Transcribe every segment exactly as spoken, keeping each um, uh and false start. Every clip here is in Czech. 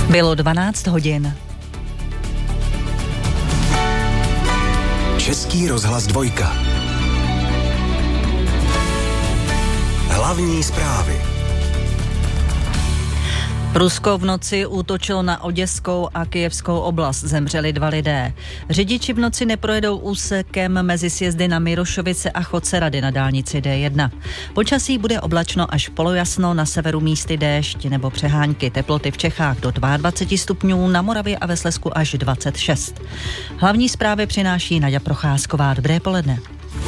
Bylo dvanáct hodin. Český rozhlas dvojka. Hlavní zprávy. Rusko v noci útočilo na Oděskou a Kyjevskou oblast. Zemřeli dva lidé. Řidiči v noci neprojedou úsekem mezi sjezdy na Mirošovice a Chodce-Rady na dálnici D jedna. Počasí bude oblačno až polojasno, na severu místy déšť nebo přehánky. Teploty v Čechách do dvacet dva stupňů, na Moravě a ve Slezsku až dvacet šest. Hlavní zprávy přináší Naďa Procházková. Dobré poledne.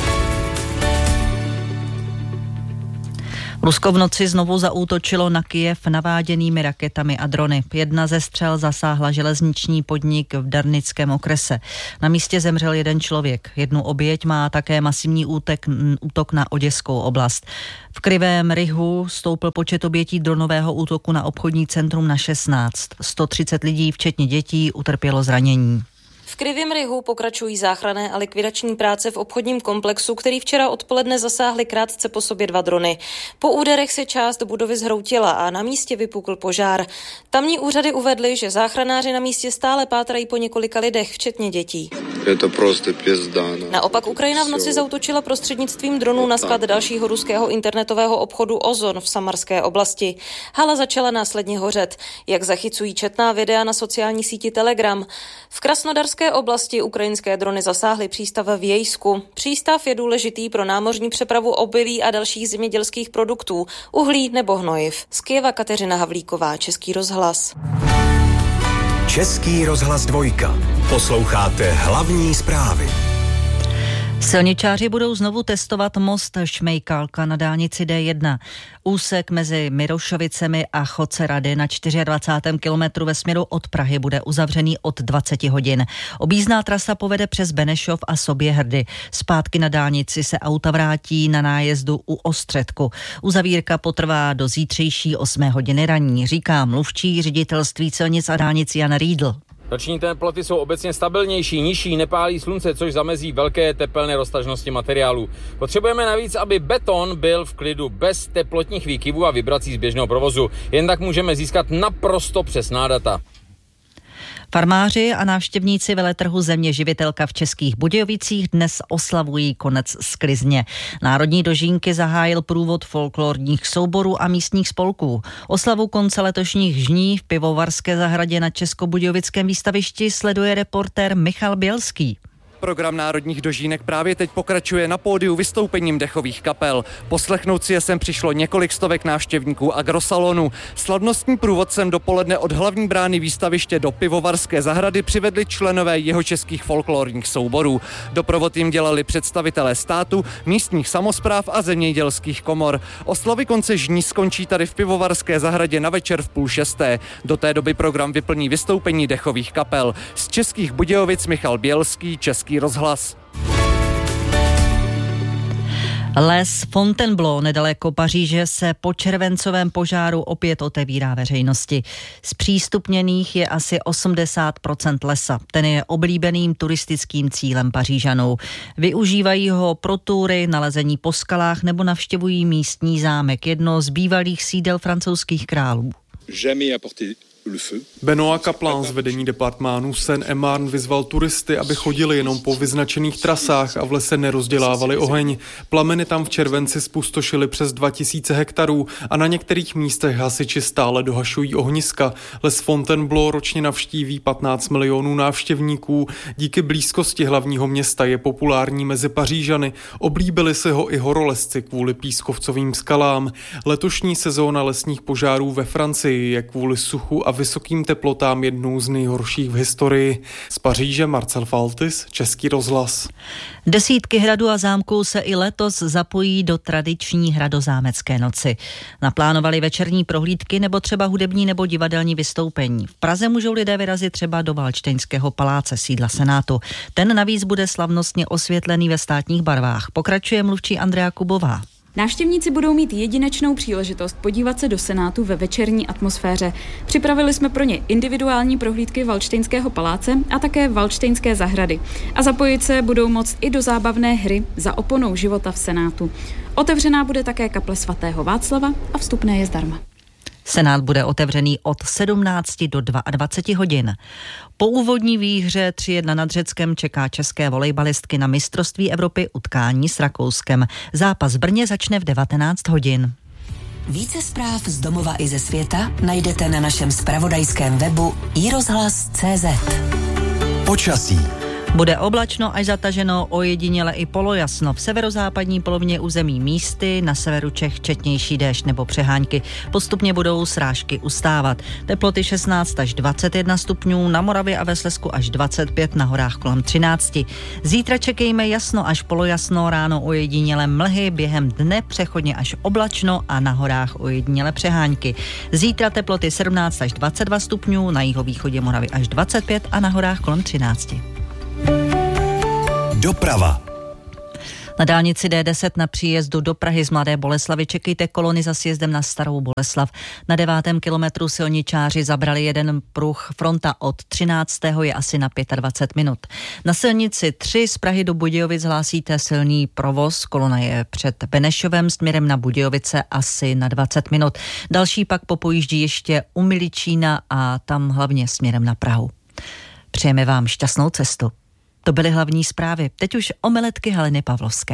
Rusko v noci znovu zaútočilo na Kyjev naváděnými raketami a drony. Jedna ze střel zasáhla železniční podnik v Darnickém okrese. Na místě zemřel jeden člověk. Jednu oběť má také masivní útek, útok na Oděskou oblast. V Krivém Rihu stoupl počet obětí dronového útoku na obchodní centrum na šestnáct. sto třicet lidí, včetně dětí, utrpělo zranění. V Krivém Rihu pokračují záchranné a likvidační práce v obchodním komplexu, který včera odpoledne zasáhly krátce po sobě dva drony. Po úderech se část budovy zhroutila a na místě vypukl požár. Tamní úřady uvedly, že záchranáři na místě stále pátrají po několika lidech, včetně dětí. Je to prostě pězda. Naopak Ukrajina v noci zaútočila prostřednictvím dronů na sklad dalšího ruského internetového obchodu Ozon v Samarské oblasti. Hala začala následně hořet, jak zachycují četná videa na sociální síti Telegram. V Krasnodarské oblasti ukrajinské drony zasáhly přístav v Jejsku. Přístav je důležitý pro námořní přepravu obilí a dalších zemědělských produktů, uhlí nebo hnojiv. Z Kyjeva Kateřina Havlíková, Český rozhlas. Český rozhlas dvojka. Posloucháte hlavní zprávy. Silničáři budou znovu testovat most Šmejkalka na dálnici D jedna. Úsek mezi Mirošovicemi a Chodce-Rady na dvacátém čtvrtém kilometru ve směru od Prahy bude uzavřený od dvacet hodin. Objízdná trasa povede přes Benešov a Soběhrdy. Zpátky na dálnici se auta vrátí na nájezdu u Ostředku. Uzavírka potrvá do zítřejší osmé hodiny ranní, říká mluvčí ředitelství silnic a dálnic Jan Riedl. Noční teploty jsou obecně stabilnější, nižší, nepálí slunce, což zamezí velké tepelné roztažnosti materiálu. Potřebujeme navíc, aby beton byl v klidu bez teplotních výkyvů a vibrací z běžného provozu. Jen tak můžeme získat naprosto přesná data. Farmáři a návštěvníci veletrhu Země živitelka v Českých Budějovicích dnes oslavují konec sklizně. Národní dožínky zahájil průvod folklorních souborů a místních spolků. Oslavu konce letošních žní v Pivovarské zahradě na Českobudějovickém výstavišti sleduje reportér Michal Bělský. Program národních dožínek právě teď pokračuje na pódiu vystoupením dechových kapel. Poslechnout si je sem přišlo několik stovek návštěvníků agrosalonu. Slavnostní průvod sem dopoledne od hlavní brány výstaviště do Pivovarské zahrady přivedli členové jihočeských folklorních souborů. Doprovod jim dělali představitelé státu, místních samospráv a zemědělských komor. Oslavy konce žní skončí tady v Pivovarské zahradě na večer v půl šesté. Do té doby program vyplní vystoupení dechových kapel. Z Českých Budějovic Michal Bělský, Český rozhlas. Les Fontainebleau nedaleko Paříže se po červencovém požáru opět otevírá veřejnosti. Zpřístupněných je asi osmdesát procent lesa. Ten je oblíbeným turistickým cílem Pařížanů. Využívají ho pro túry, nalezení po skalách nebo navštěvují místní zámek, jedno z bývalých sídel francouzských králů. Benoît Kaplan z vedení departmánu Seine-et-Marne vyzval turisty, aby chodili jenom po vyznačených trasách a v lese nerozdělávali oheň. Plameny tam v červenci spustošily přes dva tisíce hektarů a na některých místech hasiči stále dohašují ohniska. Les Fontainebleau ročně navštíví patnáct milionů návštěvníků. Díky blízkosti hlavního města je populární mezi Pařížany. Oblíbili si ho i horolezci kvůli pískovcovým skalám. Letošní sezóna lesních požárů ve Francii je kvůli suchu a vysokým teplotám jednou z nejhorších v historii. Z Paříže Marcel Faltis, Český rozhlas. Desítky hradů a zámků se i letos zapojí do tradiční hradozámecké noci. Naplánovali večerní prohlídky nebo třeba hudební nebo divadelní vystoupení. V Praze můžou lidé vyrazit třeba do Valdštejnského paláce, sídla Senátu. Ten navíc bude slavnostně osvětlený ve státních barvách. Pokračuje mluvčí Andrea Kubová. Návštěvníci budou mít jedinečnou příležitost podívat se do Senátu ve večerní atmosféře. Připravili jsme pro ně individuální prohlídky Valdštejnského paláce a také Valdštejnské zahrady. A zapojit se budou moct i do zábavné hry Za oponou života v Senátu. Otevřená bude také kaple svatého Václava a vstupné je zdarma. Senát bude otevřený od sedmnácti do dvaceti dvou hodin. Po úvodní výhře tři jedna nad Řeckem čeká české volejbalistky na mistrovství Evropy utkání s Rakouskem. Zápas v Brně začne v devatenáct hodin. Více zpráv z domova i ze světa najdete na našem zpravodajském webu i rozhlas tečka cé zet. Počasí. Bude oblačno až zataženo, ojediněle i polojasno. V severozápadní polovině území místy, na severu Čech četnější déšť nebo přehánky. Postupně budou srážky ustávat. Teploty šestnáct až dvacet jedna stupňů, na Moravě a ve Slezsku až dvacet pět, na horách kolem třináct. Zítra čekejme jasno až polojasno, ráno ojediněle mlhy, během dne přechodně až oblačno a na horách ojediněle přehánky. Zítra teploty sedmnáct až dvacet dva stupňů, na jihovýchodě Moravy až dvacet pět a na horách kolem třináct. Doprava. Na dálnici D deset na příjezdu do Prahy z Mladé Boleslavi čekejte kolony za sjezdem na Starou Boleslav. Na devátém kilometru silničáři zabrali jeden pruh, fronta od třináctého je asi na dvacet pět minut. Na silnici tři z Prahy do Budějovic hlásíte silný provoz, kolona je před Benešovem směrem na Budějovice asi na dvacet minut. Další pak popojíždí ještě u Miličína a tam hlavně směrem na Prahu. Přejeme vám šťastnou cestu. To byly hlavní zprávy. Teď už omeletky Heleny Pavlovské.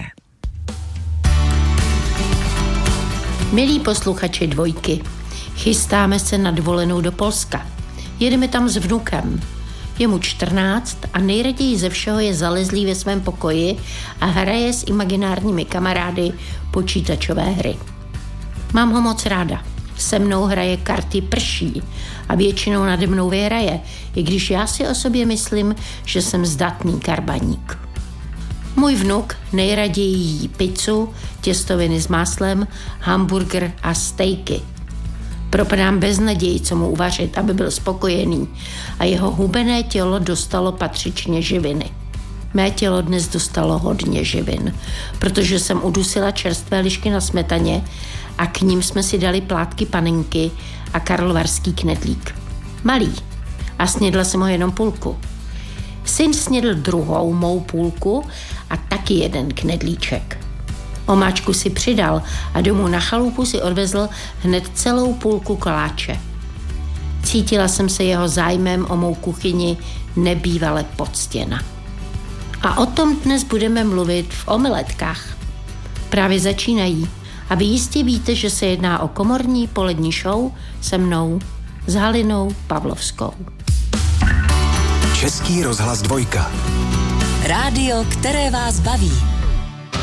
Milí posluchači Dvojky, chystáme se na dovolenou do Polska. Jedeme tam s vnukem. Je mu čtrnáct a nejraději ze všeho je zalezlý ve svém pokoji a hraje s imaginárními kamarády počítačové hry. Mám ho moc ráda. Se mnou hraje karty prší a většinou nade mnou vyhraje, i když já si o sobě myslím, že jsem zdatný karbaník. Můj vnuk nejraději jí pizzu, těstoviny s máslem, hamburger a stejky. Propadám bez naději, co mu uvařit, aby byl spokojený a jeho hubené tělo dostalo patřičně živiny. Mé tělo dnes dostalo hodně živin, protože jsem udusila čerstvé lišky na smetaně a k ním jsme si dali plátky panenky a karlovarský knedlík. Malý. A snědla jsem ho jenom půlku. Syn snědl druhou mou půlku a taky jeden knedlíček. Omáčku si přidal a domů na chalupu si odvezl hned celou půlku koláče. Cítila jsem se jeho zájmem o mou kuchyni nebývale poctěna. A o tom dnes budeme mluvit v omeletkách. Právě začínají a vy jistě víte, že se jedná o komorní polední show se mnou, s Halinou Pavlovskou. Český rozhlas Dvojka. Rádio, které vás baví.